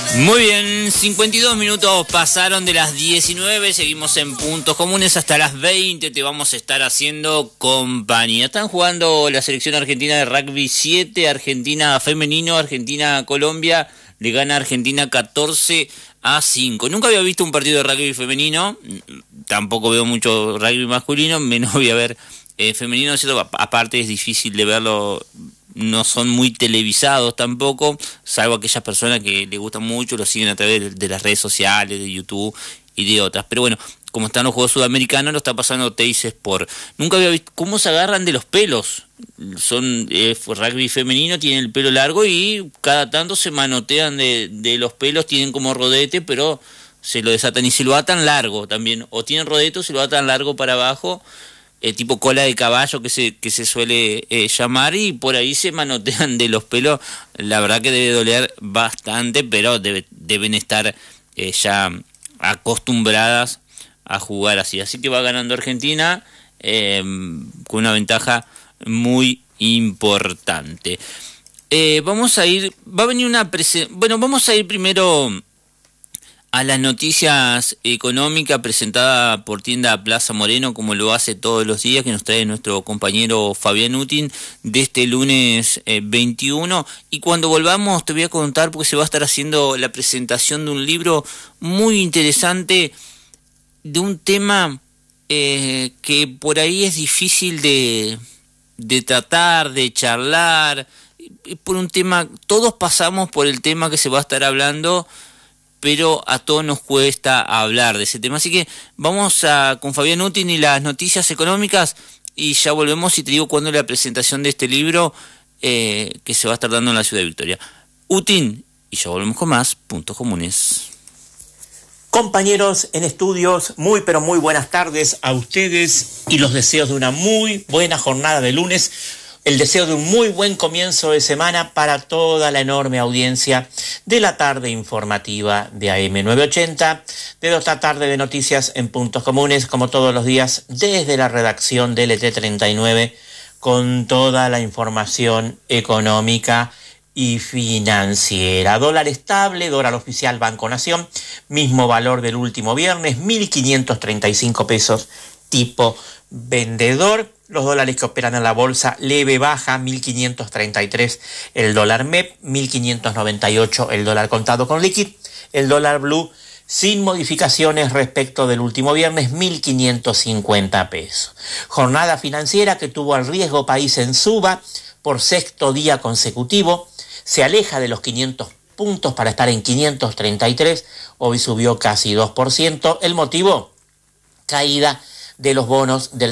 Muy bien, 52 minutos pasaron de las 19, seguimos en Puntos Comunes hasta las 20, te vamos a estar haciendo compañía. Están jugando la selección argentina de rugby 7, Argentina femenino, Argentina-Colombia, le gana Argentina 14-5. Nunca había visto un partido de rugby femenino, tampoco veo mucho rugby masculino, menos voy a ver femenino, ¿cierto? Aparte es difícil de verlo. No son muy televisados tampoco, salvo aquellas personas que les gustan mucho, lo siguen a través de las redes sociales, de YouTube y de otras. Pero bueno, como están los Juegos Sudamericanos, lo está pasando Teis Sport. Nunca había visto cómo se agarran de los pelos. Son rugby femenino, tienen el pelo largo y cada tanto se manotean de los pelos, tienen como rodete, pero se lo desatan y se lo atan largo también. O tienen rodete o se lo atan largo para abajo. Tipo cola de caballo que se suele llamar, y por ahí se manotean de los pelos. La verdad que debe doler bastante, pero deben estar ya acostumbradas a jugar así. Así que va ganando Argentina con una ventaja muy importante. Vamos a ir primero a las noticias económicas presentadas por Tienda Plaza Moreno, como lo hace todos los días, que nos trae nuestro compañero Fabián Utin de este lunes 21. Y cuando volvamos te voy a contar, porque se va a estar haciendo la presentación de un libro muy interesante, de un tema que por ahí es difícil de tratar, de charlar, por un tema, todos pasamos por el tema que se va a estar hablando, pero a todos nos cuesta hablar de ese tema. Así que vamos con Fabián Utin y las noticias económicas, y ya volvemos y te digo cuándo es la presentación de este libro que se va a estar dando en la ciudad de Victoria. Utin, y ya volvemos con más Puntos Comunes. Compañeros en estudios, muy pero muy buenas tardes a ustedes y los deseos de una muy buena jornada de lunes. El deseo de un muy buen comienzo de semana para toda la enorme audiencia de la tarde informativa de AM980, de otra tarde de noticias en Puntos Comunes, como todos los días, desde la redacción de LT39, con toda la información económica y financiera. Dólar estable, dólar oficial Banco Nación, mismo valor del último viernes, 1.535 pesos tipo vendedor. Los dólares que operan en la bolsa, leve baja, 1.533 el dólar MEP, 1.598 el dólar contado con liquid, el dólar blue sin modificaciones respecto del último viernes, 1.550 pesos. Jornada financiera que tuvo al riesgo país en suba por sexto día consecutivo, se aleja de los 500 puntos para estar en 533, hoy subió casi 2%, el motivo, caída de los bonos del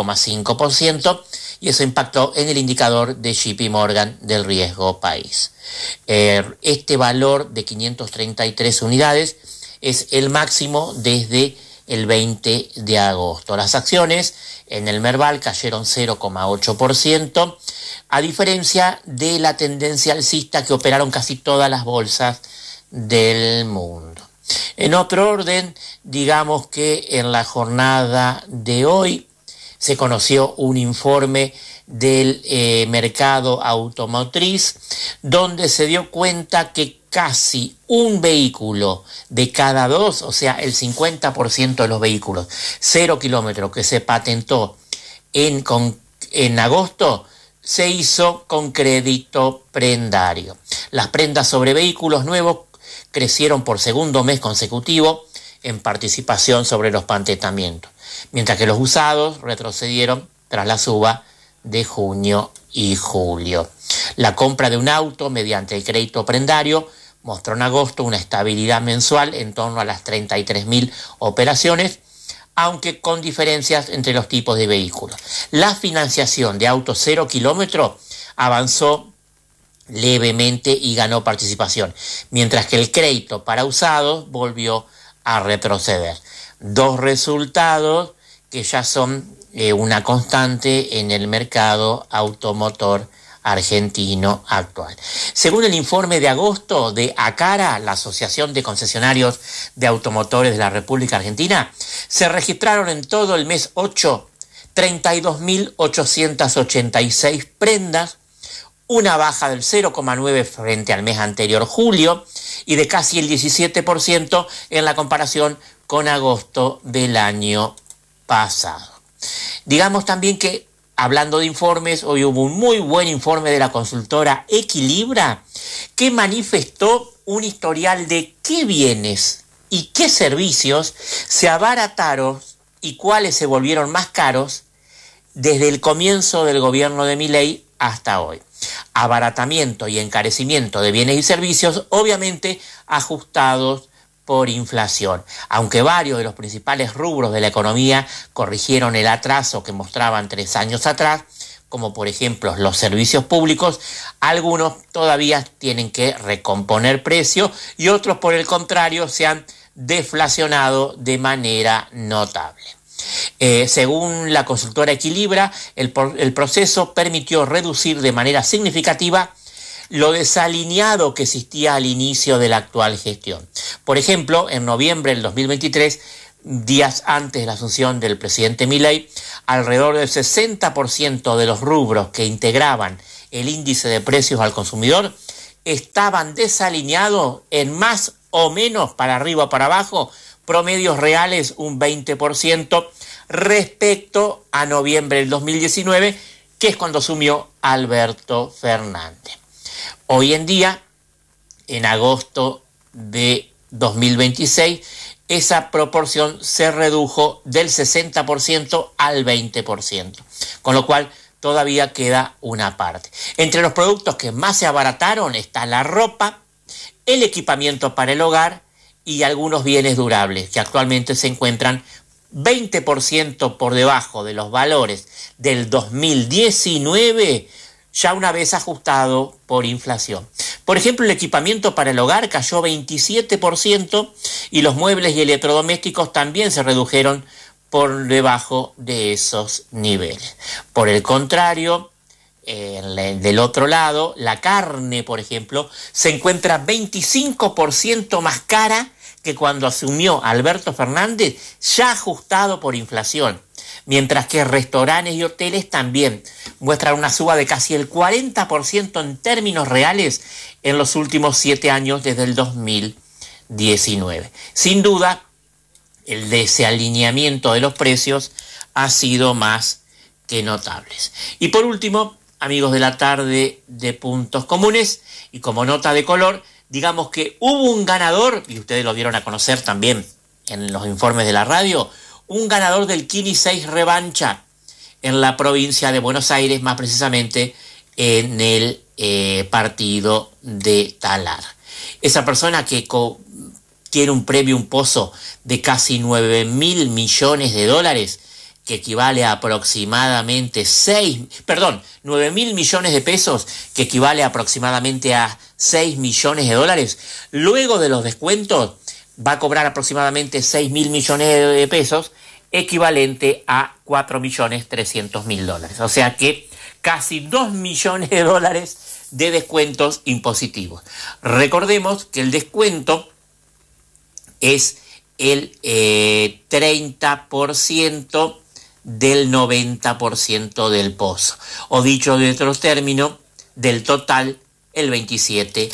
0,5%, y eso impactó en el indicador de JP Morgan del riesgo país. Este valor de 533 unidades es el máximo desde el 20 de agosto. Las acciones en el Merval cayeron 0,8%, a diferencia de la tendencia alcista que operaron casi todas las bolsas del mundo. En otro orden, digamos que en la jornada de hoy se conoció un informe del mercado automotriz, donde se dio cuenta que casi un vehículo de cada dos, o sea, el 50% de los vehículos 0 kilómetros que se patentó en agosto, se hizo con crédito prendario. Las prendas sobre vehículos nuevos crecieron por segundo mes consecutivo en participación sobre los patentamientos, mientras que los usados retrocedieron tras la suba de junio y julio. La compra de un auto mediante el crédito prendario mostró en agosto una estabilidad mensual en torno a las 33.000 operaciones, aunque con diferencias entre los tipos de vehículos. La financiación de autos 0 kilómetros avanzó levemente y ganó participación, mientras que el crédito para usados volvió a retroceder. Dos resultados que ya son una constante en el mercado automotor argentino actual. Según el informe de agosto de ACARA, la Asociación de Concesionarios de Automotores de la República Argentina, se registraron en todo el mes 8 32.886 prendas, una baja del 0,9 frente al mes anterior, julio, y de casi el 17% en la comparación con agosto del año pasado. Digamos también que, hablando de informes, hoy hubo un muy buen informe de la consultora Equilibra que manifestó un historial de qué bienes y qué servicios se abarataron y cuáles se volvieron más caros desde el comienzo del gobierno de Milei hasta hoy. Abaratamiento y encarecimiento de bienes y servicios, obviamente ajustados por inflación. Aunque varios de los principales rubros de la economía corrigieron el atraso que mostraban 3 años atrás, como por ejemplo los servicios públicos, algunos todavía tienen que recomponer precios y otros, por el contrario, se han deflacionado de manera notable. Según la consultora Equilibra, el proceso permitió reducir de manera significativa lo desalineado que existía al inicio de la actual gestión. Por ejemplo, en noviembre del 2023, días antes de la asunción del presidente Milei, alrededor del 60% de los rubros que integraban el índice de precios al consumidor estaban desalineados en más o menos, para arriba o para abajo, promedios reales un 20% respecto a noviembre del 2019, que es cuando asumió Alberto Fernández. Hoy en día, en agosto de 2026, esa proporción se redujo del 60% al 20%, con lo cual todavía queda una parte. Entre los productos que más se abarataron está la ropa, el equipamiento para el hogar y algunos bienes durables, que actualmente se encuentran 20% por debajo de los valores del 2019, ya una vez ajustado por inflación. Por ejemplo, el equipamiento para el hogar cayó 27% y los muebles y electrodomésticos también se redujeron por debajo de esos niveles. Por el contrario, del otro lado, la carne, por ejemplo, se encuentra 25% más cara que cuando asumió Alberto Fernández, ya ajustado por inflación, mientras que restaurantes y hoteles también muestran una suba de casi el 40% en términos reales en los últimos 7 años desde el 2019. Sin duda, el desalineamiento de los precios ha sido más que notable. Y por último, amigos de la tarde de Puntos Comunes, y como nota de color, digamos que hubo un ganador, y ustedes lo dieron a conocer también en los informes de la radio, un ganador del Kini 6 Revancha en la provincia de Buenos Aires, más precisamente en el partido de Talar. Esa persona que tiene un premio, un pozo de casi 9.000 millones de dólares, que equivale a aproximadamente 9.000 millones de pesos, que equivale aproximadamente a 6 millones de dólares. Luego de los descuentos va a cobrar aproximadamente 6.000 millones de pesos, equivalente a 4.300.000 dólares. O sea que casi 2 millones de dólares de descuentos impositivos. Recordemos que el descuento es el 30% del 90% del pozo, o dicho de otros términos, del total el 27%.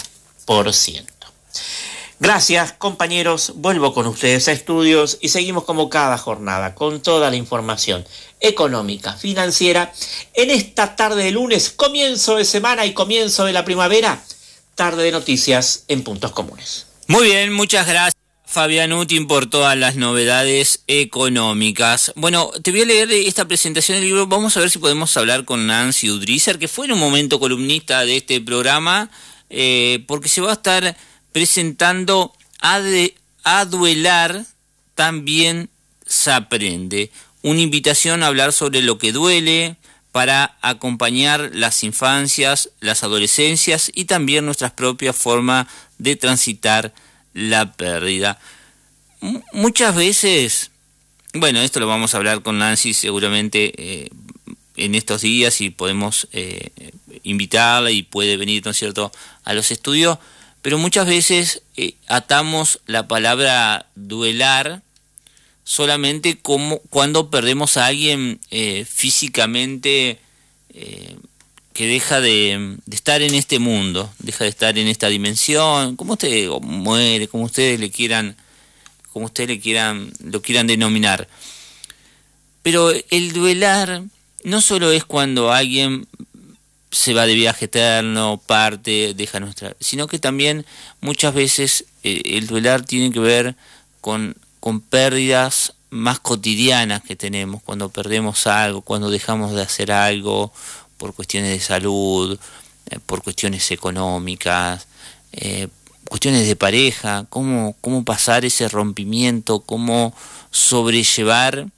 Gracias, compañeros, vuelvo con ustedes a estudios y seguimos como cada jornada con toda la información económica, financiera, en esta tarde de lunes, comienzo de semana y comienzo de la primavera, tarde de noticias en Puntos Comunes. Muy bien, muchas gracias, Fabián Utin, por todas las novedades económicas. Bueno, te voy a leer esta presentación del libro. Vamos a ver si podemos hablar con Nancy Udrizer, que fue en un momento columnista de este programa, porque se va a estar presentando a duelar también se aprende. Una invitación a hablar sobre lo que duele para acompañar las infancias, las adolescencias y también nuestras propias formas de transitar la pérdida. Muchas veces, bueno, esto lo vamos a hablar con Nancy seguramente en estos días y podemos invitarla y puede venir, ¿no es cierto?, a los estudios, pero muchas veces atamos la palabra duelar solamente como cuando perdemos a alguien físicamente deja de estar en este mundo, deja de estar en esta dimensión, como usted muere, como ustedes lo quieran denominar. Pero el duelar no solo es cuando alguien se va de viaje eterno, parte, deja nuestra, sino que también muchas veces el duelar tiene que ver con pérdidas más cotidianas que tenemos, cuando perdemos algo, cuando dejamos de hacer algo por cuestiones de salud, por cuestiones económicas, cuestiones de pareja, cómo pasar ese rompimiento, cómo sobrellevar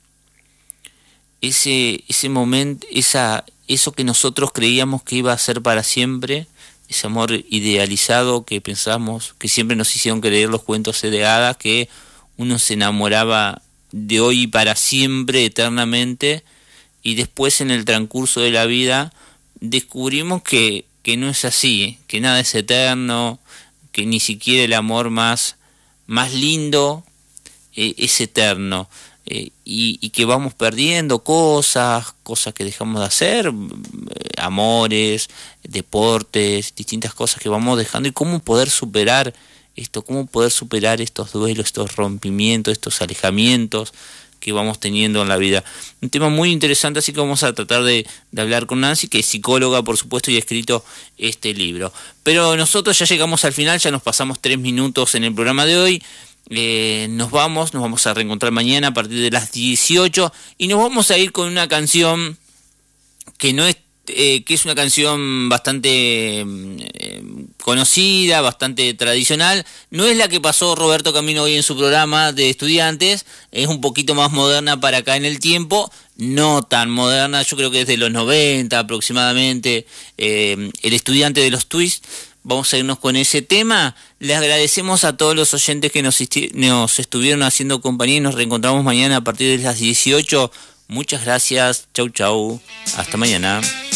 ese momento, eso que nosotros creíamos que iba a ser para siempre, ese amor idealizado que pensamos, que siempre nos hicieron creer los cuentos de hadas, que uno se enamoraba de hoy y para siempre, eternamente, y después en el transcurso de la vida descubrimos que no es así, que nada es eterno, que ni siquiera el amor más lindo es eterno, y que vamos perdiendo cosas que dejamos de hacer, amores, deportes, distintas cosas que vamos dejando, y cómo poder superar esto, cómo poder superar estos duelos, estos rompimientos, estos alejamientos que vamos teniendo en la vida. Un tema muy interesante, así que vamos a tratar de hablar con Nancy, que es psicóloga, por supuesto, y ha escrito este libro. Pero nosotros ya llegamos al final, ya nos pasamos 3 minutos en el programa de hoy. Nos vamos a reencontrar mañana a partir de las 18, y nos vamos a ir con una canción que no es que es una canción bastante conocida, bastante tradicional. No es la que pasó Roberto Camino hoy en su programa de estudiantes, es un poquito más moderna para acá en el tiempo, no tan moderna, yo creo que es de los 90 aproximadamente, el estudiante de los Twists. Vamos a irnos con ese tema. Les agradecemos a todos los oyentes que nos estuvieron haciendo compañía, y nos reencontramos mañana a partir de las 18. Muchas gracias, chau chau, hasta mañana.